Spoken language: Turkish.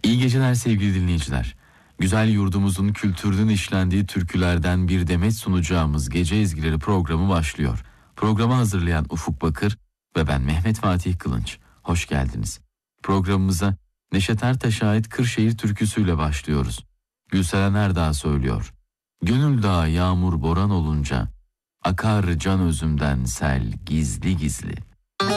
İyi geceler sevgili dinleyiciler. Güzel yurdumuzun kültürünün işlendiği türkülerden bir demet sunacağımız Gece Ezgileri programı başlıyor. Programı hazırlayan Ufuk Bakır ve ben Mehmet Fatih Kılınç. Hoş geldiniz. Programımıza Neşet Ertaş'a ait Kırşehir türküsüyle başlıyoruz. Gülseren Erdağ söylüyor. Gönül dağı yağmur boran olunca, akar can özümden sel gizli gizli.